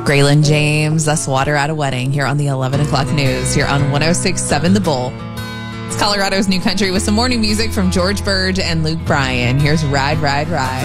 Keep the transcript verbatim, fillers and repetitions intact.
Graylin James, that's Water at a Wedding here on the eleven o'clock news here on one oh six point seven The Bull. It's Colorado's New Country with some morning music from George Burge and Luke Bryan. Here's Ride, Ride, Ride.